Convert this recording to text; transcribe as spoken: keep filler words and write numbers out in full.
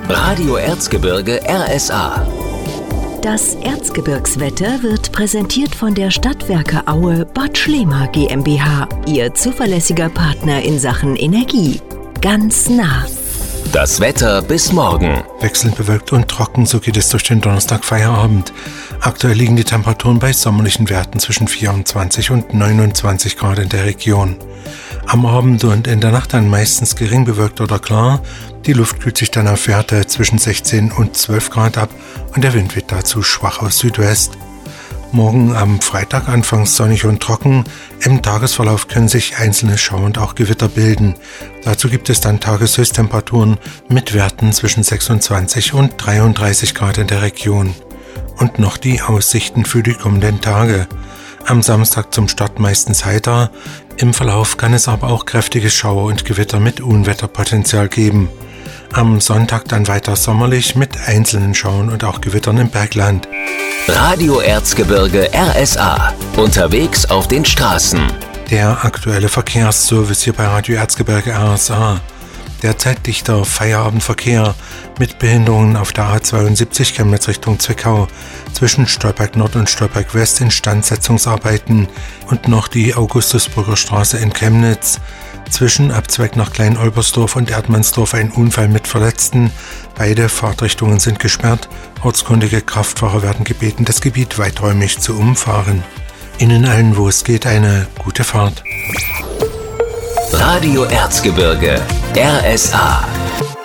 Radio Erzgebirge R S A. Das Erzgebirgswetter wird präsentiert von der Stadtwerke Aue Bad Schlema GmbH, Ihr zuverlässiger Partner in Sachen Energie. Ganz nah. Das Wetter bis morgen. Wechselnd bewölkt und trocken, so geht es durch den Donnerstag Feierabend. Aktuell liegen die Temperaturen bei sommerlichen Werten zwischen vierundzwanzig und neunundzwanzig Grad in der Region. Am Abend und in der Nacht dann meistens gering bewölkt oder klar. Die Luft kühlt sich dann auf Werte zwischen sechzehn und zwölf Grad ab und der Wind weht dazu schwach aus Südwest. Morgen am Freitag anfangs sonnig und trocken. Im Tagesverlauf können sich einzelne Schauer und auch Gewitter bilden. Dazu gibt es dann Tageshöchsttemperaturen mit Werten zwischen sechsundzwanzig und dreiunddreißig Grad in der Region. Und noch die Aussichten für die kommenden Tage. Am Samstag zum Start meistens heiter. Im Verlauf kann es aber auch kräftige Schauer und Gewitter mit Unwetterpotenzial geben. Am Sonntag dann weiter sommerlich mit einzelnen Schauern und auch Gewittern im Bergland. Radio Erzgebirge R S A. Unterwegs auf den Straßen. Der aktuelle Verkehrsservice hier bei Radio Erzgebirge R S A. Derzeit dichter Feierabendverkehr mit Behinderungen auf der A zweiundsiebzig Chemnitz Richtung Zwickau, zwischen Stolberg Nord und Stolberg West Instandsetzungsarbeiten und noch die Augustusbrücker Straße in Chemnitz. Zwischen Abzweig nach Klein-Olbersdorf und Erdmannsdorf ein Unfall mit Verletzten. Beide Fahrtrichtungen sind gesperrt. Ortskundige Kraftfahrer werden gebeten, das Gebiet weiträumig zu umfahren. Ihnen allen, wo es geht, eine gute Fahrt. Radio Erzgebirge R S A.